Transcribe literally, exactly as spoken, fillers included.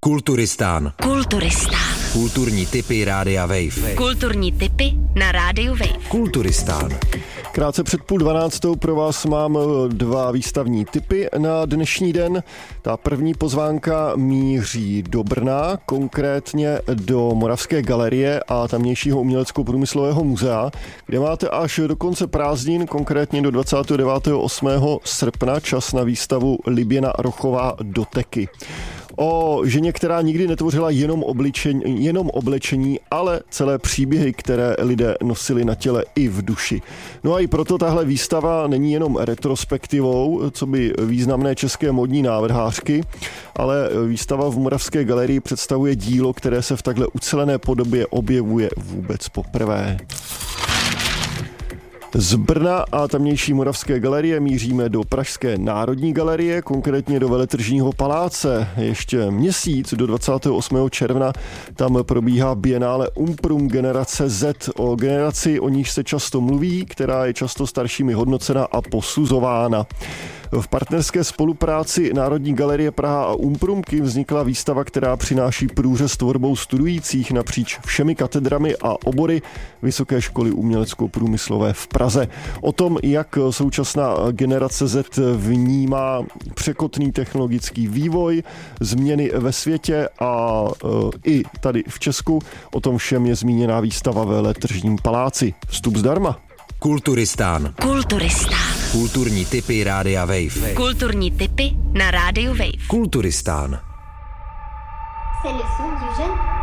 Kulturistán. Kulturistán. Kulturní tipy Rádia Wave. Kulturní tipy na Rádiu Wave. Kulturistán. Krátce před půl dvanáctou pro vás mám dva výstavní tipy na dnešní den. Ta první pozvánka míří do Brna, konkrétně do Moravské galerie a tamnějšího umělecko-průmyslového muzea, kde máte až do konce prázdnin, konkrétně do dvacátého devátého osmého srpna, čas na výstavu Liběna Rochová Doteky. O ženě, která nikdy netvořila jenom oblečení, jenom oblečení, ale celé příběhy, které lidé nosili na těle i v duši. No a i proto tahle výstava není jenom retrospektivou, co by významné české modní návrhářky, ale výstava v Moravské galerii představuje dílo, které se v takhle ucelené podobě objevuje vůbec poprvé. Z Brna a tamnější Moravské galerie míříme do Pražské národní galerie, konkrétně do Veletržního paláce. Ještě měsíc do dvacátého osmého června tam probíhá bienále Umprum Generace Z. O generaci, o níž se často mluví, která je často staršími hodnocena a posuzována. V partnerské spolupráci Národní galerie Praha a Umprumky vznikla výstava, která přináší průřez tvorbou studujících napříč všemi katedrami a obory Vysoké školy umělecko-průmyslové v Praze. O tom, jak současná generace Z vnímá překotný technologický vývoj, změny ve světě a e, i tady v Česku, o tom všem je zmíněná výstava ve Veletržním paláci. Vstup zdarma. Kulturistán. Kulturistán. Kulturní tipy Rádia Wave. Kulturní tipy na Rádiu Wave. Kulturistán. C'est le son du jeune